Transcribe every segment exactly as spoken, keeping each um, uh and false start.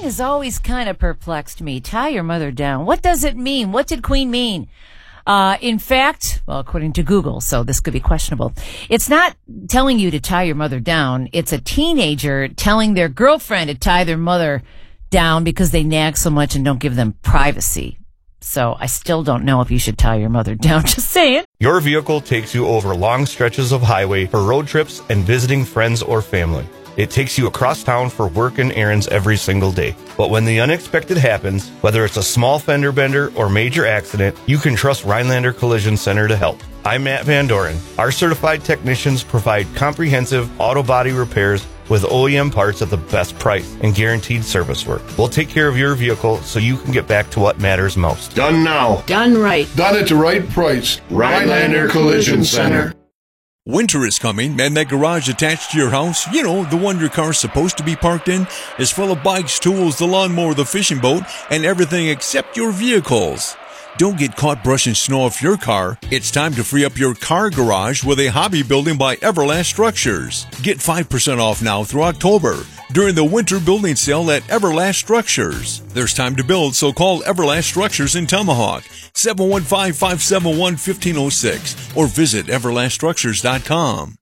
has always kind of perplexed me. Tie your mother down. What does it mean? What did Queen mean? Uh, in fact, well, according to Google, so this could be questionable. It's not telling you to tie your mother down. It's a teenager telling their girlfriend to tie their mother down because they nag so much and don't give them privacy. So I still don't know if you should tie your mother down. Just saying. Your vehicle takes you over long stretches of highway for road trips and visiting friends or family. It takes you across town for work and errands every single day. But when the unexpected happens, whether it's a small fender bender or major accident, you can trust Rhinelander Collision Center to help. I'm Matt Van Doren. Our certified technicians provide comprehensive auto body repairs with O E M parts at the best price and guaranteed service work. We'll take care of your vehicle so you can get back to what matters most. Done now. Done right. Done at the right price. Rhinelander Collision Center. Winter is coming, and that garage attached to your house, you know, the one your car's supposed to be parked in, is full of bikes, tools, the lawnmower, the fishing boat, and everything except your vehicles. Don't get caught brushing snow off your car. It's time to free up your car garage with a hobby building by Everlast Structures. Get five percent off now through October during the winter building sale at Everlast Structures. There's time to build, so call Everlast Structures in Tomahawk, seven one five, five seven one, one five zero six, or visit everlast structures dot com.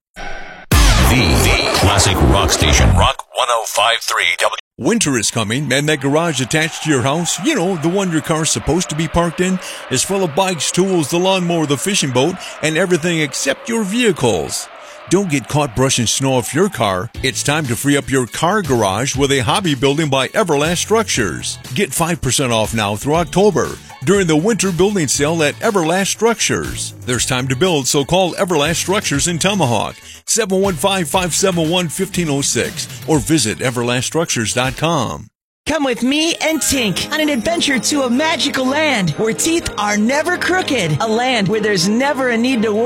The, the classic rock station, Rock one oh five point three W. Winter is coming, and that garage attached to your house, you know, the one your car's supposed to be parked in, is full of bikes, tools, the lawnmower, the fishing boat, and everything except your vehicles. Don't get caught brushing snow off your car. It's time to free up your car garage with a hobby building by Everlast Structures. Get five percent off now through October during the winter building sale at Everlast Structures. There's time to build, so call Everlast Structures in Tomahawk, seven one five, five seven one, one five zero six, or visit everlast structures dot com. Come with me and Tink on an adventure to a magical land where teeth are never crooked. A land where there's never a need to worry.